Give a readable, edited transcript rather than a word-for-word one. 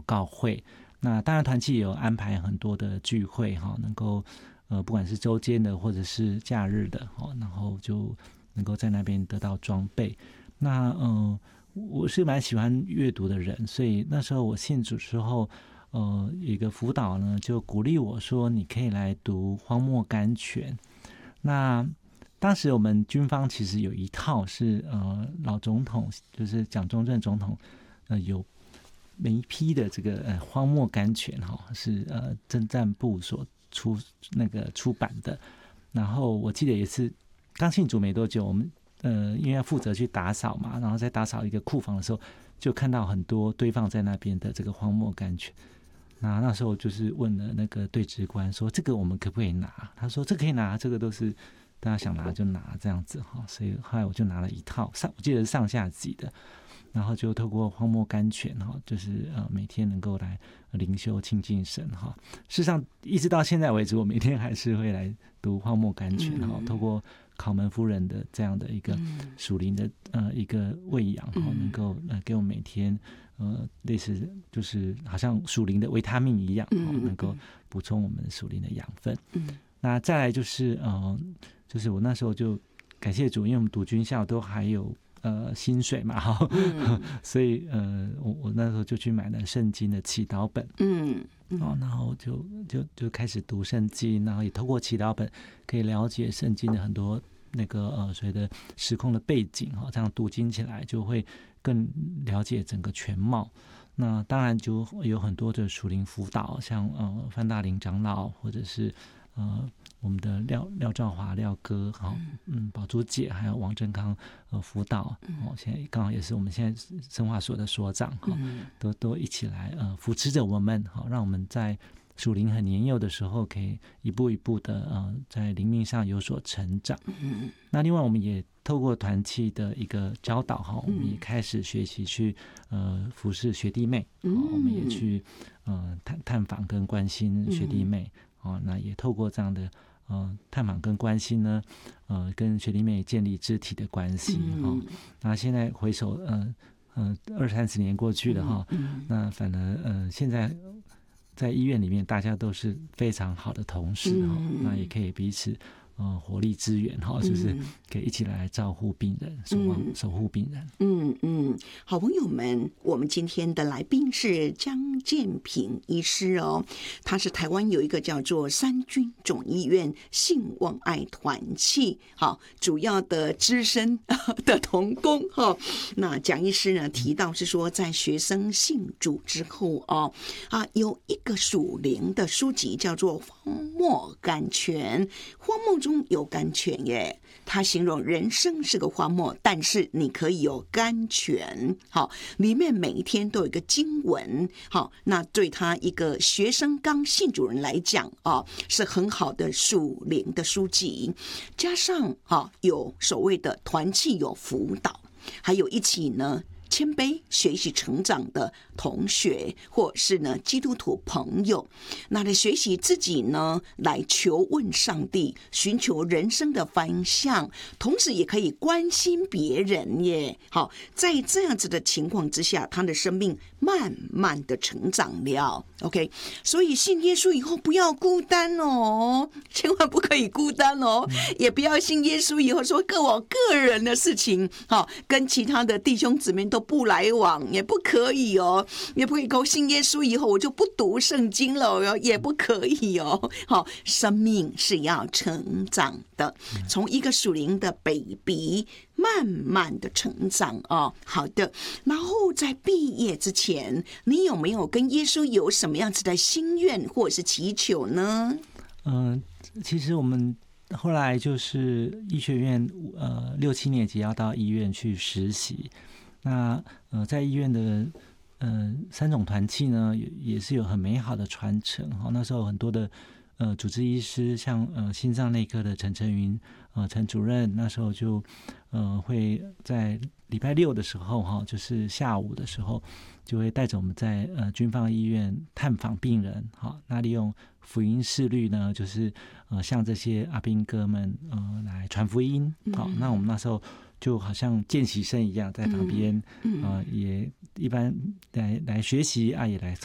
告会。那当然团契也有安排很多的聚会哈，能够不管是周间的或者是假日的哈，然后就能够在那边得到装备。那我是蛮喜欢阅读的人，所以那时候我信主之后，有一个辅导呢就鼓励我说，你可以来读《荒漠甘泉》。那当时我们军方其实有一套是老总统，就是蒋中正总统有每一批的这个荒漠甘泉哈，是政战部所出版的。然后我记得也是刚信主没多久，我们因为要负责去打扫嘛，然后在打扫一个库房的时候，就看到很多堆放在那边的这个荒漠甘泉。那时候就是问了那个对职官说，这个我们可不可以拿？他说这可以拿，这个都是大家想拿就拿这样子哈。所以后来我就拿了一套，我记得是上下集的，然后就透过荒漠甘泉哈，就是每天能够来灵修亲近神哈。事实上一直到现在为止，我每天还是会来读荒漠甘泉哈，透过考门夫人的这样的一个属灵的一个喂养哈，能够给我每天类似就是好像属灵的维他命一样，能够补充我们属灵的养分。那再来就是就是我那时候就感谢主，因为我们读军校都还有薪水嘛哈，所以我那时候就去买了圣经的祈祷本，然后就开始读圣经，然后也透过祈祷本可以了解圣经的很多那个所谓的时空的背景哈，这样读经起来就会更了解整个全貌。那当然就有很多的属灵辅导，像范大林长老或者是我们的廖兆华廖哥宝珠姐还有王正康辅导现在刚好也是我们现在生化所的所长都一起来扶持着我们让我们在属灵很年幼的时候可以一步一步的在灵命上有所成长。那另外我们也透过团契的一个教导我们也开始学习去服侍学弟妹我们也去探访跟关心学弟妹那也透过这样的探访跟关心呢跟学弟妹建立肢体的关系那现在回首20-30年过去了那反而现在在医院里面大家都是非常好的同事那也可以彼此活力支援就是可以一起来照顾病人守护病人。 好朋友们，我们今天的来宾是江建平医师他是台湾有一个叫做三军总医院信望爱团契主要的资深的同工那蒋医师呢提到是说，在学生信主之后有一个属灵的书籍叫做《荒漠甘泉》，荒漠中有甘泉耶。他形容人生是个荒漠，但是你可以有甘泉。里面每一天都有一个经文。那对他一个学生刚信主人来讲是很好的属灵的书籍，加上有所谓的团契有辅导，还有一起呢谦卑学习成长的同学，或是呢基督徒朋友，那来学习自己呢来求问上帝，寻求人生的方向，同时也可以关心别人耶。好，在这样子的情况之下，他的生命慢慢的成长了。OK， 所以信耶稣以后不要孤单千万不可以孤单也不要信耶稣以后说我个人的事情跟其他的弟兄姊妹都不来往，也不可以也不可以信耶稣以后我就不读圣经了也不可以生命是要成长的，从一个属灵的 baby 慢慢的成长好的，然后在毕业之前，你有没有跟耶稣有什么样子的心愿或者是祈求呢？ 其实我们后来就是医学院6-7年级要到医院去实习，那在医院的3种团契呢也是有很美好的传承那时候很多的主治医师，像心脏内科的陈晨云陈主任，那时候就会在礼拜六的时候就是下午的时候就会带着我们在军方医院探访病人那利用福音视律呢就是向这些阿兵哥们来传福音那我们那时候就好像见习生一样在旁边也一般来学习也来